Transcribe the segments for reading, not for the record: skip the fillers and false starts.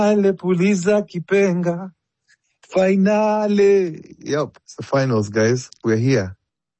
Puliza Kipenga. Finale. Yep, it's the finals, guys. We're here.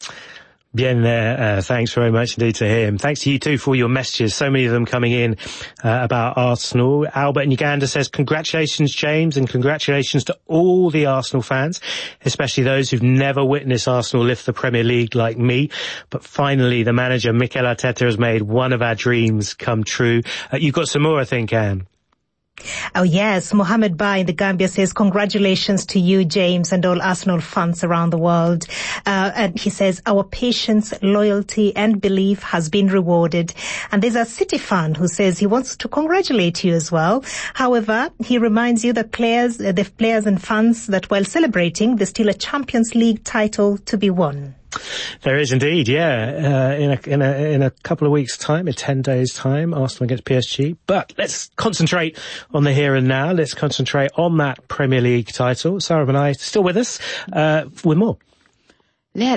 Bien there. Thanks very much indeed to him. Thanks to you too for all your messages. So many of them coming in about Arsenal. Albert in Uganda says, congratulations, James, and congratulations to all the Arsenal fans, especially those who've never witnessed Arsenal lift the Premier League like me. But finally, the manager, Mikel Arteta, has made one of our dreams come true. You've got some more, I think, Anne. Oh, yes. Mohammed Ba in the Gambia says, congratulations to you, James, and all Arsenal fans around the world. And he says, our patience, loyalty and belief has been rewarded. And there's a City fan who says he wants to congratulate you as well. However, he reminds you that the players and fans that while celebrating, there's still a Champions League title to be won. There is indeed, yeah. In a couple of weeks' time, in 10 days' time, Arsenal against PSG. But let's concentrate on the here and now. Let's concentrate on that Premier League title. Sarah and I still with us with more. Yeah,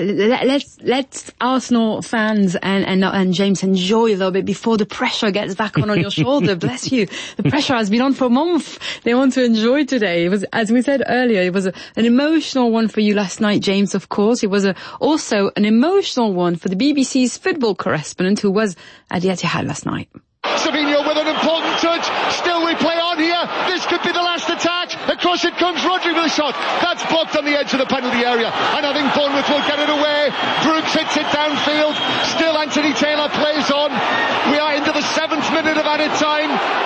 let's Arsenal fans and James enjoy a little bit before the pressure gets back on your shoulder. Bless you. The pressure has been on for a month. They want to enjoy today. It was, as we said earlier, it was an emotional one for you last night, James, of course. It was also an emotional one for the BBC's football correspondent who was at the Etihad last night. Savinho with an important touch. Still we play on here. This could be the last attack. Across it comes Rodri with a shot. That's blocked on the edge of the penalty area. And I think Bournemouth will get it away. Brooks hits it downfield. Still Anthony Taylor plays on. We are into the 7th minute of added time.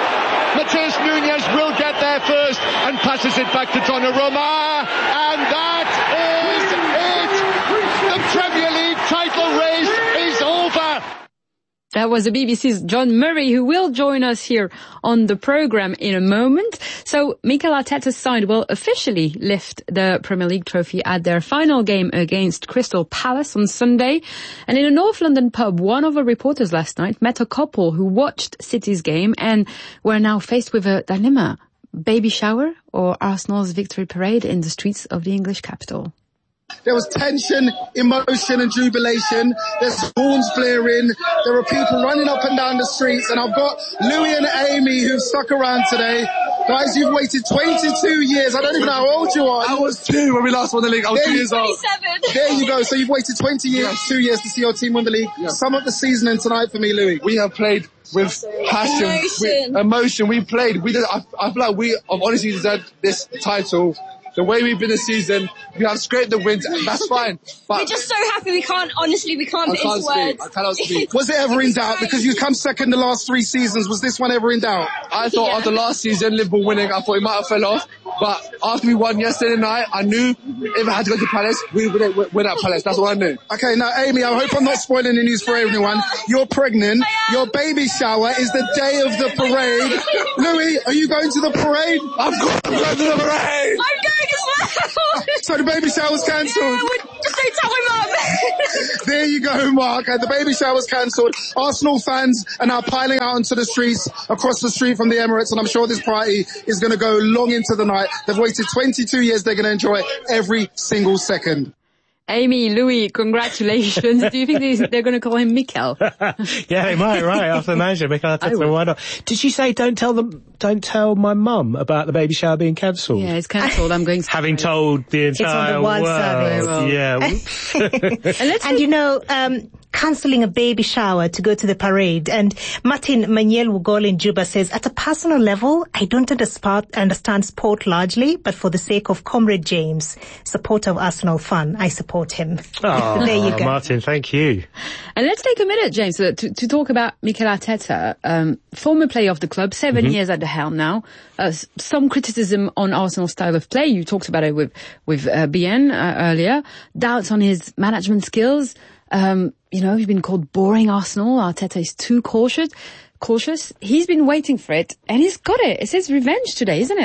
Matheus Nunes will get there first and passes it back to Donnarumma. And that is it. The Premier League title race is over. That was the BBC's John Murray, who will join us here on the programme in a moment. So Mikel Arteta's side will officially lift the Premier League trophy at their final game against Crystal Palace on Sunday. And in a North London pub, one of our reporters last night met a couple who watched City's game and were now faced with a dilemma. Baby shower or Arsenal's victory parade in the streets of the English capital? There was tension, emotion and jubilation. There's horns blaring. There are people running up and down the streets. And I've got Louis and Amy who've stuck around today. Guys, you've waited 22 years. I don't even know how old you are. I was 2 when we last won the league. I was 2 years old. 27. There you go. So you've waited 20 years, yes. 2 years to see your team win the league. Yes. Sum up the season tonight for me, Louis. We have played with passion, emotion. We played. I feel like we have honestly deserved this title. The way we've been this season, we have scraped the wins, that's fine. But we're just so happy we can't put into words. I cannot speak. Was it ever in doubt? Because you come second the last 3 seasons. Was this one ever in doubt? I thought after last season, Liverpool winning, I thought we might have fell off. But after we won yesterday night, I knew if I had to go to Palace, we would win at Palace. That's what I knew. Okay, now Amy, I hope I'm not spoiling the news for everyone. You're pregnant. Your baby shower is the day of the parade. Louis, are you going to the parade? I'm going to the parade! I'm going as well! So the baby shower's cancelled? Yeah, just don't tell my mum! There you go, Mark. The baby shower's cancelled. Arsenal fans are now piling out onto the streets, across the street from the Emirates, and I'm sure this party is going to go long into the night. They've waited 22 years. They're going to enjoy every single second. Amy, Louis, congratulations. Do you think they're going to call him Mikel? Yeah, they might, right, after the manager, Mikel Arteta, why not? Did you say don't tell my mum about the baby shower being cancelled? Yeah, it's cancelled. I'm going to... Having told the entire world. Service. Yeah. And you know, cancelling a baby shower to go to the parade. And Martin Maniel Wugol in Juba says, at a personal level, I don't understand sport largely, but for the sake of Comrade James, supporter of Arsenal fan, I support him. Oh, there you go. Martin, thank you. And let's take a minute, James, to talk about Mikel Arteta, former player of the club, 7 years at the helm now. Some criticism on Arsenal's style of play. You talked about it with Bien earlier. Doubts on his management skills. You know, he's been called boring Arsenal. Arteta is too cautious. He's been waiting for it, and he's got it. It's his revenge today, isn't it?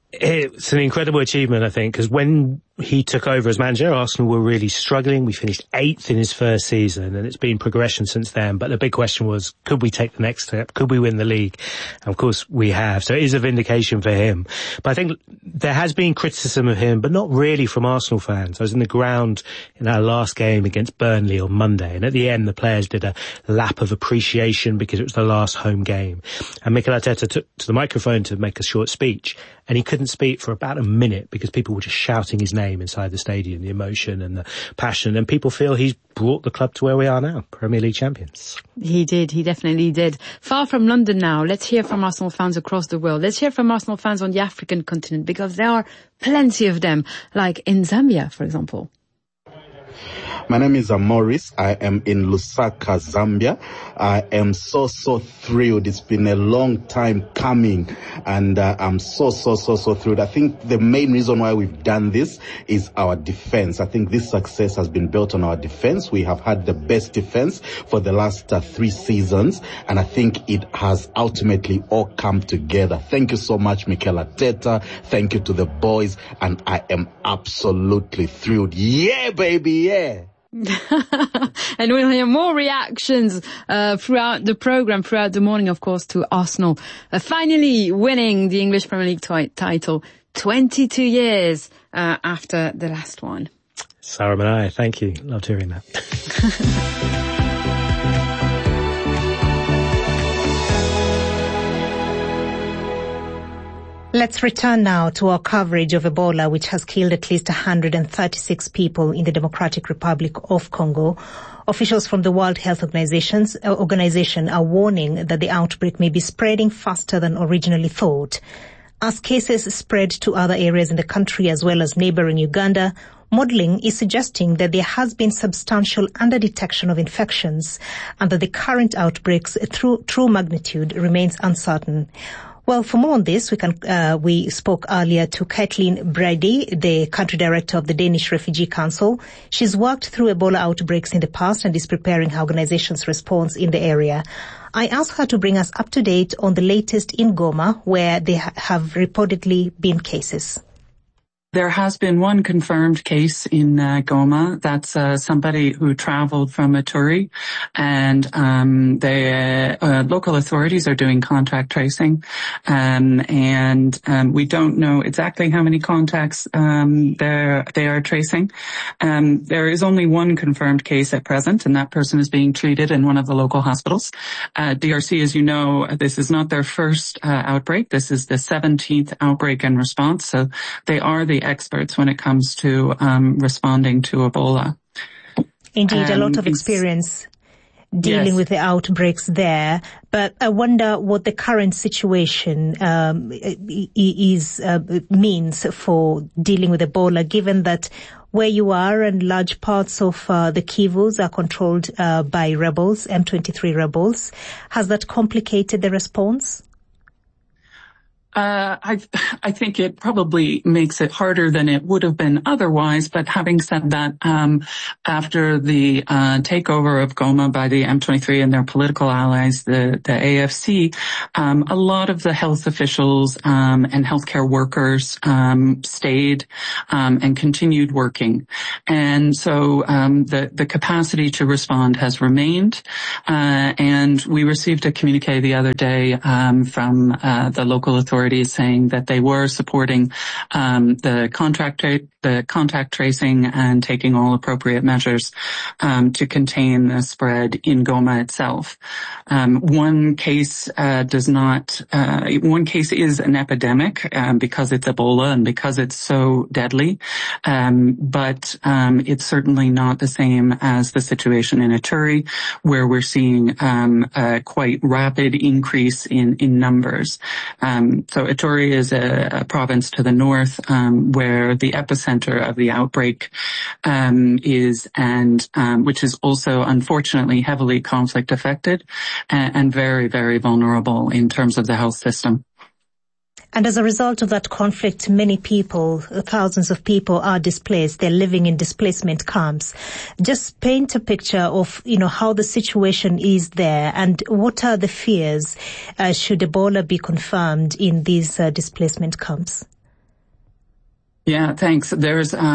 It's an incredible achievement, I think, because when he took over as manager, Arsenal were really struggling. We finished 8th in his first season, and it's been progression since then. But the big question was, could we take the next step? Could we win the league? And of course, we have. So it is a vindication for him. But I think there has been criticism of him, but not really from Arsenal fans. I was in the ground in our last game against Burnley on Monday, and at the end, the players did a lap of appreciation because it was the last home game. And Mikel Arteta took to the microphone to make a short speech, and he couldn't speak for about a minute because people were just shouting his name inside the stadium, the emotion and the passion, and people feel he's brought the club to where we are now, Premier League champions. He did, he definitely did. Far from London now, let's hear from Arsenal fans across the world. Let's hear from Arsenal fans on the African continent, because there are plenty of them, like in Zambia, for example. My name is Maurice. I am in Lusaka, Zambia. I am so thrilled. It's been a long time coming, and I'm so thrilled. I think the main reason why we've done this is our defense. I think this success has been built on our defense. We have had the best defense for the last 3 seasons, and I think it has ultimately all come together. Thank you so much, Mikel Arteta. Thank you to the boys, and I am absolutely thrilled. Yeah, baby, yeah. And we'll hear more reactions throughout the program, throughout the morning, of course, to Arsenal finally winning the English Premier League title 22 years after the last one. Sarah and I, thank you. Loved hearing that. Let's return now to our coverage of Ebola, which has killed at least 136 people in the Democratic Republic of Congo. Officials from the World Health Organization are warning that the outbreak may be spreading faster than originally thought. As cases spread to other areas in the country as well as neighboring Uganda, modeling is suggesting that there has been substantial underdetection of infections and that the current outbreak's true magnitude remains uncertain. Well, for more on this, we spoke earlier to Kathleen Brady, the country director of the Danish Refugee Council. She's worked through Ebola outbreaks in the past and is preparing her organization's response in the area. I asked her to bring us up to date on the latest in Goma, where there have reportedly been cases. There has been one confirmed case in Goma. That's somebody who traveled from Ituri, and the local authorities are doing contact tracing, and we don't know exactly how many contacts they are tracing. There is only one confirmed case at present, and that person is being treated in one of the local hospitals. DRC, as you know, this is not their first outbreak. This is the 17th outbreak in response, so they are the experts when it comes to responding to Ebola. Indeed, a lot of experience dealing with the outbreaks there. But I wonder what the current situation means for dealing with Ebola, given that where you are and large parts of the Kivus are controlled by rebels, M23 rebels. Has that complicated the response? I think it probably makes it harder than it would have been otherwise. But having said that, after the takeover of Goma by the M23 and their political allies, the AFC, a lot of the health officials and healthcare workers stayed and continued working, and so the capacity to respond has remained. And we received a communique the other day from the local authorities saying that they were supporting the contact tracing and taking all appropriate measures to contain the spread in Goma itself. One case is an epidemic because it's Ebola and because it's so deadly, but it's certainly not the same as the situation in Ituri, where we're seeing a quite rapid increase in numbers. So Ituri is a province to the north where the epicenter of the outbreak is, and which is also unfortunately heavily conflict affected and very, very vulnerable in terms of the health system. And as a result of that conflict, many people, thousands of people are displaced. They're living in displacement camps. Just paint a picture of, how the situation is there and what are the fears should Ebola be confirmed in these displacement camps? Yeah, thanks. There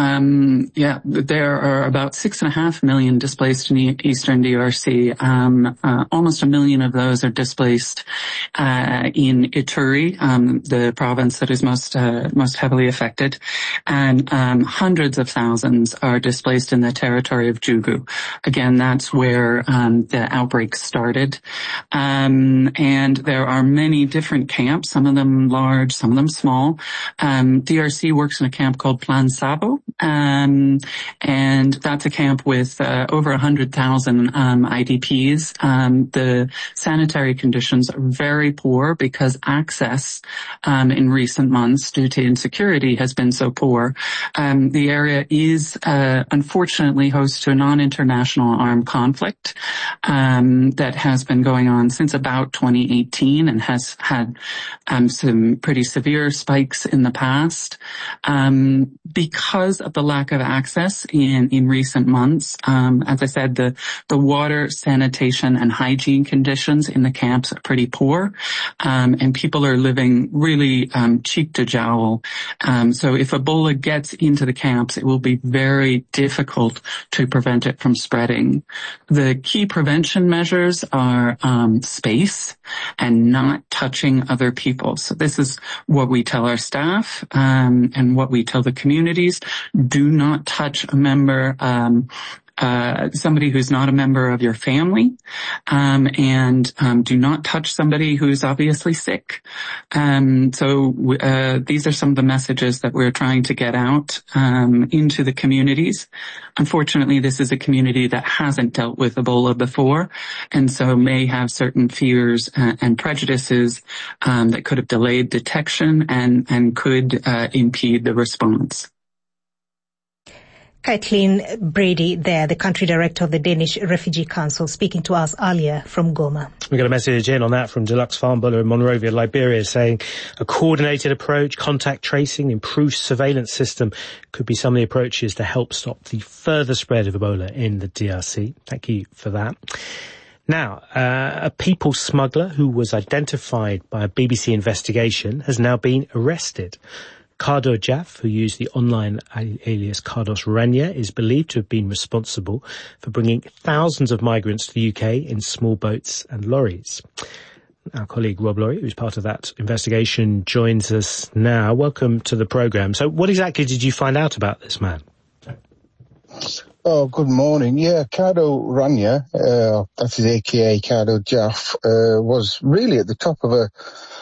are about 6.5 million displaced in Eastern DRC. Almost 1 million of those are displaced in Ituri, the province that is most heavily affected, and hundreds of thousands are displaced in the territory of Jugu. Again, that's where the outbreak started, and there are many different camps. Some of them large, some of them small. DRC works in a camp called Plan Sabo, and that's a camp with over 100,000 IDPs. The sanitary conditions are very poor because access in recent months due to insecurity has been so poor. The area is unfortunately host to a non-international armed conflict that has been going on since about 2018 and has had some pretty severe spikes in the past. Because of the lack of access in recent months, as I said, the water, sanitation, and hygiene conditions in the camps are pretty poor, and people are living really cheek to jowl. So if Ebola gets into the camps, it will be very difficult to prevent it from spreading. The key prevention measures are space and not touching other people. So this is what we tell our staff and what we tell the communities. Do not touch a member, somebody who's not a member of your family, and do not touch somebody who's obviously sick. So these are some of the messages that we're trying to get out into the communities. Unfortunately, this is a community that hasn't dealt with Ebola before, and so may have certain fears and prejudices that could have delayed detection and could impede the response. Kathleen Brady there, the country director of the Danish Refugee Council, speaking to us earlier from Goma. We got a message in on that from Deluxe Farm Buller in Monrovia, Liberia, saying a coordinated approach, contact tracing, improved surveillance system could be some of the approaches to help stop the further spread of Ebola in the DRC. Thank you for that. Now, a people smuggler who was identified by a BBC investigation has now been arrested. Cardo Jaff, who used the online alias Cardos Rania, is believed to have been responsible for bringing thousands of migrants to the UK in small boats and lorries. Our colleague Rob Laurie, who's part of that investigation, joins us now. Welcome to the programme. So what exactly did you find out about this man? Oh, good morning. Yeah, Cardo Rania, that is AKA Cardo Jaff, was really at the top of a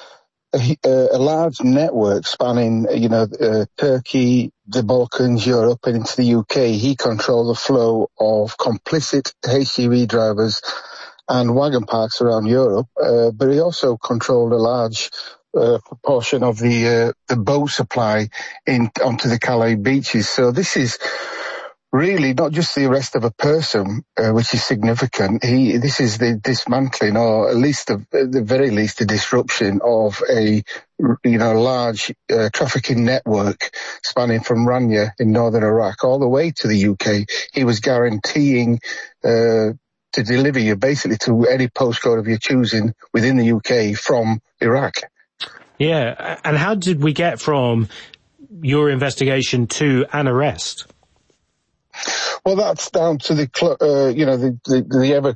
large network spanning, Turkey, the Balkans, Europe, and into the UK. He controlled the flow of complicit HGV drivers and wagon parks around Europe, but he also controlled a large proportion of the boat supply onto the Calais beaches. So this is really not just the arrest of a person, which is significant. This is the dismantling, or at least the very least, the disruption of a large trafficking network spanning from Rania in northern Iraq all the way to the UK. He was guaranteeing to deliver you basically to any postcode of your choosing within the UK from Iraq. Yeah, and how did we get from your investigation to an arrest? Well, that's down to the ever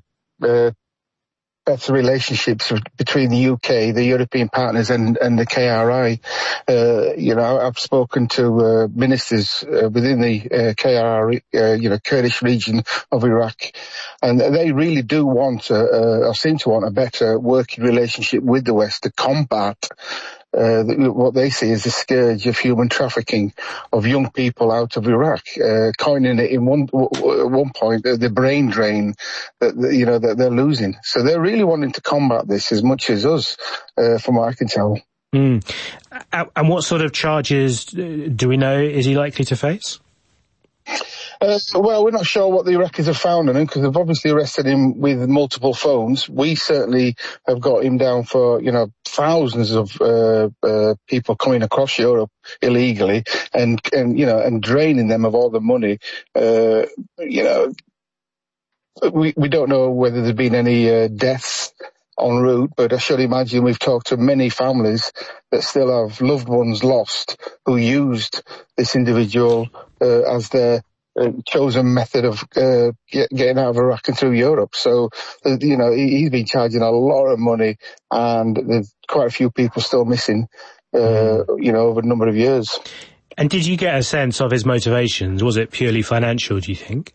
better relationships between the UK, the European partners, and the KRI. I've spoken to ministers within the KRI, Kurdish region of Iraq, and they really do want, or seem to want, a better working relationship with the West to combat what they see as a scourge of human trafficking of young people out of Iraq, coining it in one point the brain drain that they're losing. So they're really wanting to combat this as much as us, from what I can tell. And what sort of charges do we know is he likely to face? Well, we're not sure what the Iraqis have found on him, because they've obviously arrested him with multiple phones. We certainly have got him down for, thousands of people coming across Europe illegally and draining them of all the money. We don't know whether there's been any deaths en route, but I should imagine we've talked to many families that still have loved ones lost who used this individual as their chosen method of getting out of Iraq and through Europe. So, he's been charging a lot of money, and there's quite a few people still missing, over a number of years. And did you get a sense of his motivations? Was it purely financial, do you think?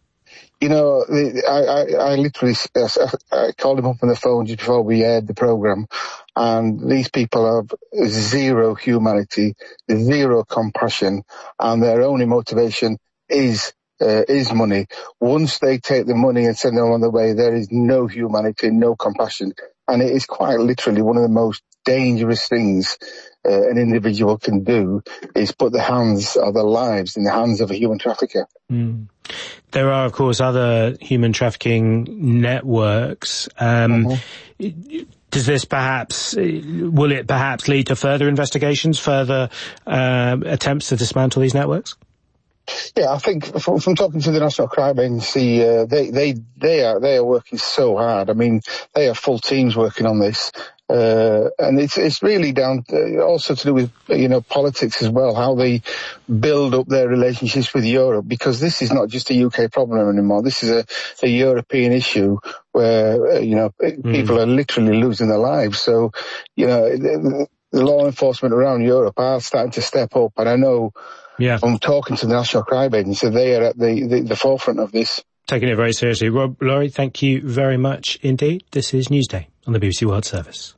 I literally I called him up on the phone just before we aired the program, and these people have zero humanity, zero compassion, and their only motivation is money. Once they take the money and send them on their way, there is no humanity, no compassion, and it is quite literally one of the most dangerous things an individual can do is put their lives in the hands of a human trafficker. Mm. There are, of course, other human trafficking networks. Does this will it perhaps lead to further investigations, further attempts to dismantle these networks? Yeah, I think from talking to the National Crime Agency, they are working so hard. I mean, they have full teams working on this. And it's really down also to do with, politics as well, how they build up their relationships with Europe, because this is not just a UK problem anymore. This is a European issue where, people are literally losing their lives. So, the law enforcement around Europe are starting to step up. And I know from talking to the National Crime Agency, they are at the forefront of this. Taking it very seriously. Rob Laurie, thank you very much indeed. This is Newsday on the BBC World Service.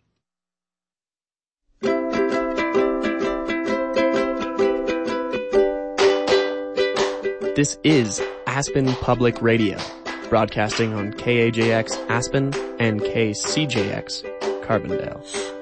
This is Aspen Public Radio, broadcasting on KAJX Aspen and KCJX Carbondale.